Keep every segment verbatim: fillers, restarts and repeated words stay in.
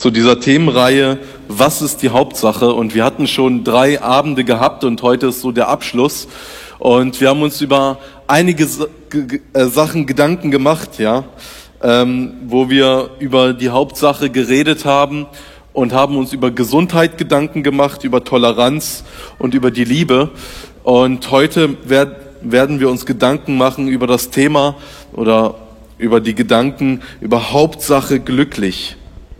zu dieser Themenreihe, was ist die Hauptsache? Und wir hatten schon drei Abende gehabt und heute ist so der Abschluss. Und wir haben uns über einige Sachen Gedanken gemacht, ja, ähm, wo wir über die Hauptsache geredet haben und haben uns über Gesundheit Gedanken gemacht, über Toleranz und über die Liebe. Und heute werd, werden wir uns Gedanken machen über das Thema oder über die Gedanken über Hauptsache glücklich.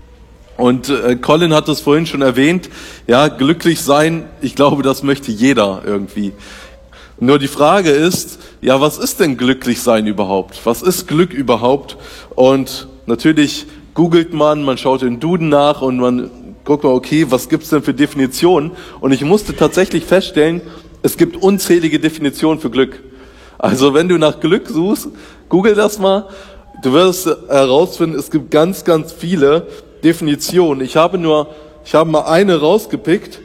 Und äh, Colin hat es vorhin schon erwähnt, ja, glücklich sein, ich glaube, das möchte jeder irgendwie. Nur die Frage ist, ja, was ist denn glücklich sein überhaupt? Was ist Glück überhaupt? Und natürlich googelt man, man schaut in Duden nach und man guckt mal, okay, was gibt's denn für Definitionen? Und ich musste tatsächlich feststellen, es gibt unzählige Definitionen für Glück. Also wenn du nach Glück suchst, google das mal, du wirst herausfinden, es gibt ganz, ganz viele Definitionen. Ich habe nur, ich habe mal eine rausgepickt,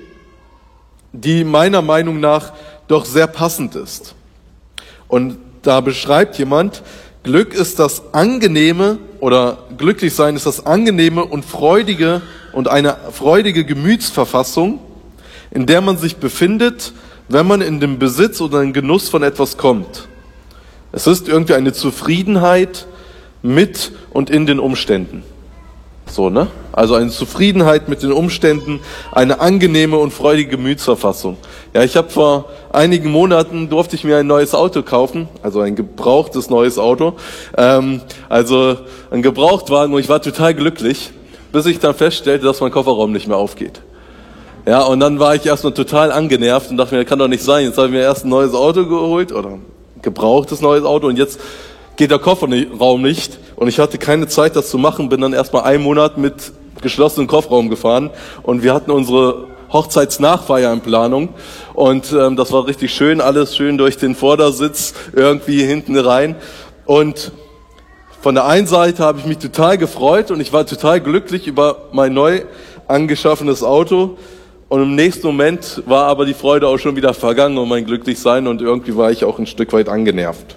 die meiner Meinung nach doch sehr passend ist. Und da beschreibt jemand, Glück ist das angenehme oder glücklich sein ist das angenehme und freudige und eine freudige Gemütsverfassung, in der man sich befindet, wenn man in den Besitz oder den Genuss von etwas kommt. Es ist irgendwie eine Zufriedenheit mit und in den Umständen. So, ne? Also eine Zufriedenheit mit den Umständen, eine angenehme und freudige Gemütsverfassung. Ja, ich habe vor einigen Monaten durfte ich mir ein neues Auto kaufen, also ein gebrauchtes neues Auto, ähm, also ein Gebrauchtwagen, und ich war total glücklich, bis ich dann feststellte, dass mein Kofferraum nicht mehr aufgeht. Ja, und dann war ich erstmal total angenervt und dachte mir, das kann doch nicht sein. Jetzt habe ich mir erst ein neues Auto geholt oder ein gebrauchtes neues Auto und jetzt geht der Kofferraum nicht. Und ich hatte keine Zeit, das zu machen, bin dann erstmal einen Monat mit geschlossenem Kofferraum gefahren und wir hatten unsere Hochzeitsnachfeier in Planung und ähm, das war richtig schön, alles schön durch den Vordersitz irgendwie hinten rein. Und von der einen Seite habe ich mich total gefreut und ich war total glücklich über mein neu angeschaffenes Auto. Und im nächsten Moment war aber die Freude auch schon wieder vergangen und mein Glücklichsein und irgendwie war ich auch ein Stück weit angenervt.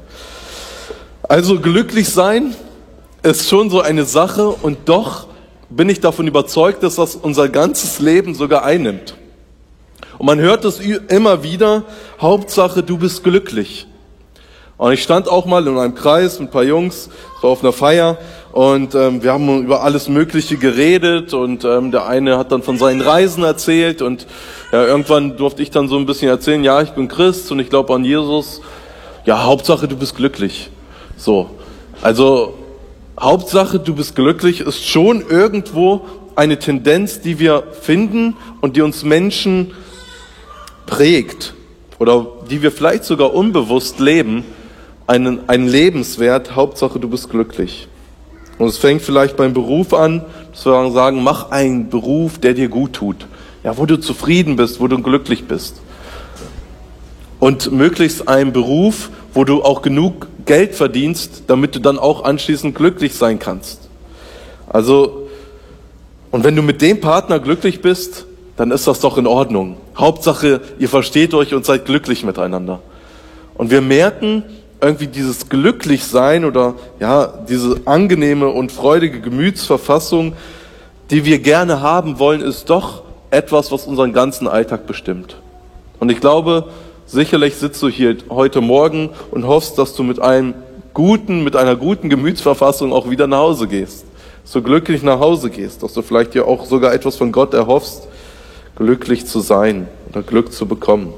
Also glücklich sein ist schon so eine Sache und doch bin ich davon überzeugt, dass das unser ganzes Leben sogar einnimmt. Und man hört es immer wieder, Hauptsache du bist glücklich. Und ich stand auch mal in einem Kreis mit ein paar Jungs, war auf einer Feier und ähm, wir haben über alles Mögliche geredet und ähm, der eine hat dann von seinen Reisen erzählt und ja, irgendwann durfte ich dann so ein bisschen erzählen, ja, ich bin Christ und ich glaube an Jesus. Ja, Hauptsache du bist glücklich. So, also Hauptsache du bist glücklich ist schon irgendwo eine Tendenz, die wir finden und die uns Menschen prägt oder die wir vielleicht sogar unbewusst leben. Einen, einen Lebenswert, Hauptsache du bist glücklich. Und es fängt vielleicht beim Beruf an, dass wir sagen, mach einen Beruf, der dir gut tut. Ja, wo du zufrieden bist, wo du glücklich bist. Und möglichst einen Beruf, wo du auch genug Geld verdienst, damit du dann auch anschließend glücklich sein kannst. Also, und wenn du mit dem Partner glücklich bist, dann ist das doch in Ordnung. Hauptsache, ihr versteht euch und seid glücklich miteinander. Und wir merken, irgendwie dieses Glücklichsein oder ja, diese angenehme und freudige Gemütsverfassung, die wir gerne haben wollen, ist doch etwas, was unseren ganzen Alltag bestimmt. Und ich glaube, sicherlich sitzt du hier heute Morgen und hoffst, dass du mit einem guten, mit einer guten Gemütsverfassung auch wieder nach Hause gehst. Dass du glücklich nach Hause gehst, dass du vielleicht dir auch sogar etwas von Gott erhoffst, glücklich zu sein oder Glück zu bekommen.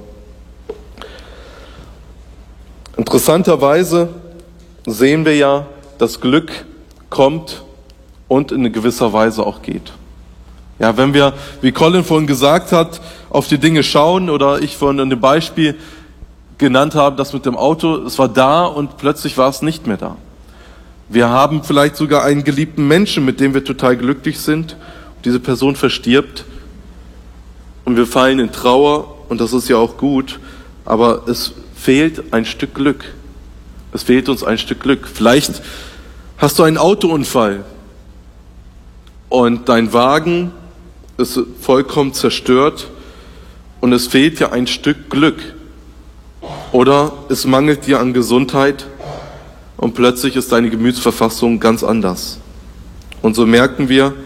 Interessanterweise sehen wir ja, dass Glück kommt und in gewisser Weise auch geht. Ja, wenn wir, wie Colin vorhin gesagt hat, auf die Dinge schauen oder ich vorhin in dem Beispiel genannt habe, das mit dem Auto, es war da und plötzlich war es nicht mehr da. Wir haben vielleicht sogar einen geliebten Menschen, mit dem wir total glücklich sind. Diese Person verstirbt und wir fallen in Trauer und das ist ja auch gut, aber es fehlt ein Stück Glück. Es fehlt uns ein Stück Glück. Vielleicht hast du einen Autounfall und dein Wagen ist vollkommen zerstört und es fehlt dir ein Stück Glück. Oder es mangelt dir an Gesundheit und plötzlich ist deine Gemütsverfassung ganz anders. Und so merken wir,